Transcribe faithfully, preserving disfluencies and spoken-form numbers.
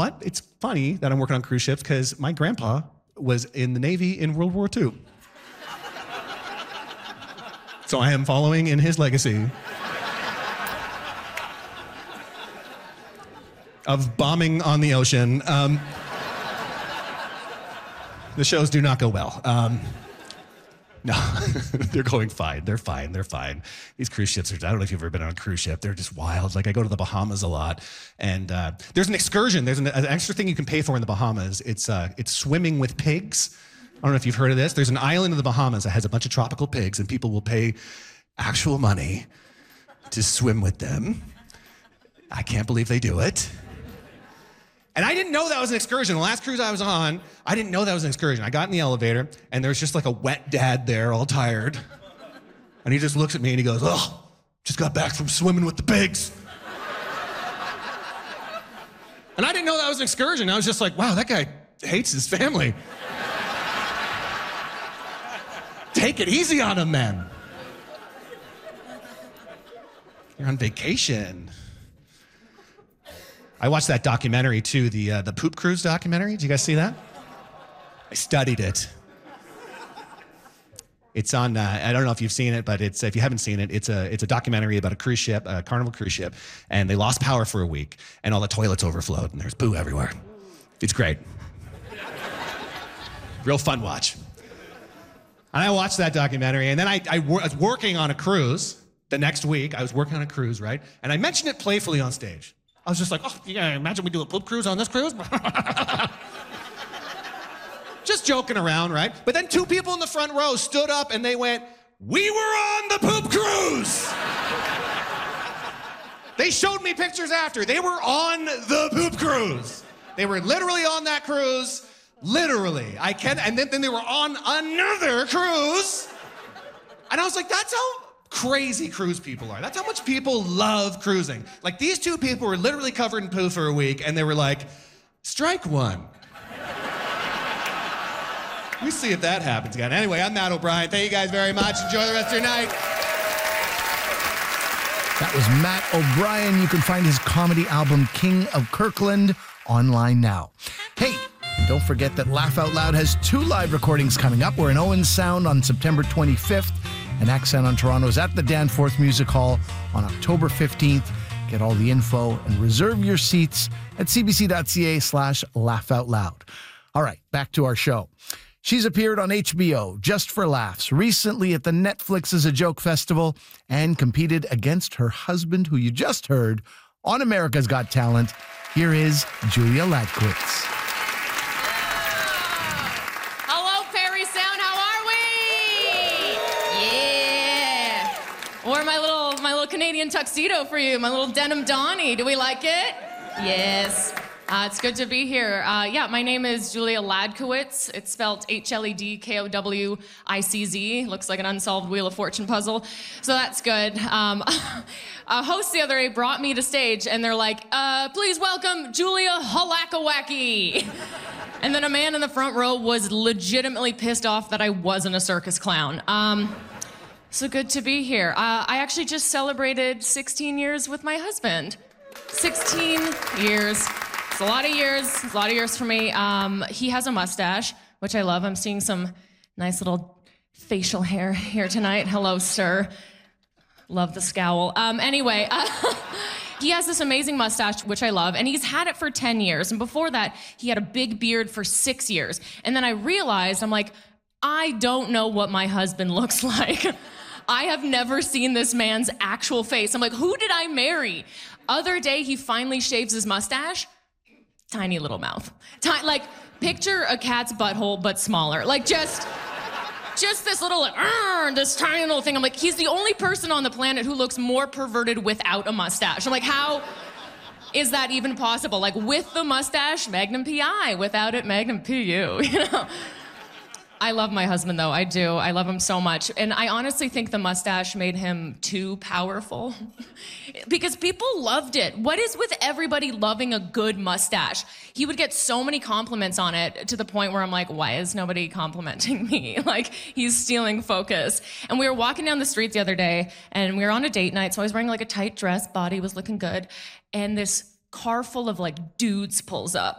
but it's funny that I'm working on cruise ships because my grandpa was in the Navy in World War Two. So I am following in his legacy of bombing on the ocean. Um, the shows do not go well. Um, no, they're going fine. They're fine. They're fine. These cruise ships are, I don't know if you've ever been on a cruise ship. They're just wild. Like I go to the Bahamas a lot and uh, there's an excursion. There's an, an extra thing you can pay for in the Bahamas. It's, uh, it's swimming with pigs. I don't know if you've heard of this. There's an island in the Bahamas that has a bunch of tropical pigs and people will pay actual money to swim with them. I can't believe they do it. And I didn't know that was an excursion. The last cruise I was on, I didn't know that was an excursion. I got in the elevator and there was just like a wet dad there, all tired. And he just looks at me and he goes, "Oh, just got back from swimming with the pigs." And I didn't know that was an excursion. I was just like, wow, that guy hates his family. Take it easy on him, man. You're on vacation. I watched that documentary too, the uh, the Poop Cruise documentary. Did you guys see that? I studied it. It's on. Uh, I don't know if you've seen it, but it's if you haven't seen it, it's a it's a documentary about a cruise ship, a Carnival cruise ship, and they lost power for a week, and all the toilets overflowed, and there's poo everywhere. It's great. Real fun watch. And I watched that documentary, and then I, I was working on a cruise the next week. I was working on a cruise, right? And I mentioned it playfully on stage. I was just like, oh, yeah, imagine we do a poop cruise on this cruise. Just joking around, right? But then two people in the front row stood up and they went, "We were on the poop cruise." They showed me pictures after. They were on the poop cruise. They were literally on that cruise. Literally. I can, and then, then they were on another cruise. And I was like, that's how crazy cruise people are. That's how much people love cruising. Like these two people were literally covered in poo for a week and they were like, strike one. We see if that happens again. Anyway, I'm Matt O'Brien. Thank you guys very much. Enjoy the rest of your night. That was Matt O'Brien. You can find his comedy album, King of Kirkland, online now. Hey, don't forget that Laugh Out Loud has two live recordings coming up. We're in Owen Sound on September twenty-fifth, and Accent on Toronto is at the Danforth Music Hall on October fifteenth. Get all the info and reserve your seats at cbc.ca slash laugh out loud. All right, back to our show. She's appeared on H B O, Just for Laughs, recently at the Netflix As a Joke Festival, and competed against her husband, who you just heard, on America's Got Talent. Here is Julia Ladkowitz. Hello, Perry Sound. How are we? Yeah. Wore my little, my little Canadian tuxedo for you, my little denim Donnie. Do we like it? Yes. Uh, it's good to be here. Uh, yeah, my name is Julia Ladkowitz. It's spelled H L E D K O W I C Z. Looks like an unsolved Wheel of Fortune puzzle. So that's good. Um, a host the other day brought me to stage and they're like, uh, please welcome Julia Halakawaki. And then a man in the front row was legitimately pissed off that I wasn't a circus clown. Um, so good to be here. Uh, I actually just celebrated sixteen years with my husband. sixteen years. It's a lot of years. It's a lot of years for me. Um, he has a mustache, which I love. I'm seeing some nice little facial hair here tonight. Hello, sir. Love the scowl. Um, anyway, uh, he has this amazing mustache, which I love, and he's had it for ten years. And before that, he had a big beard for six years. And then I realized, I'm like, I don't know what my husband looks like. I have never seen this man's actual face. I'm like, who did I marry? Other day, he finally shaves his mustache. Tiny little mouth. Ti- like, picture a cat's butthole, but smaller. Like, just, just this little, like, "Arr," this tiny little thing. I'm like, he's the only person on the planet who looks more perverted without a mustache. I'm like, how is that even possible? Like, with the mustache, Magnum P I. Without it, Magnum P U, you know? I love my husband, though. I do. I love him so much. And I honestly think the mustache made him too powerful. Because people loved it. What is with everybody loving a good mustache? He would get so many compliments on it to the point where I'm like, why is nobody complimenting me? Like, he's stealing focus. And we were walking down the street the other day, and we were on a date night, so I was wearing like a tight dress, body was looking good, and this car full of like dudes pulls up.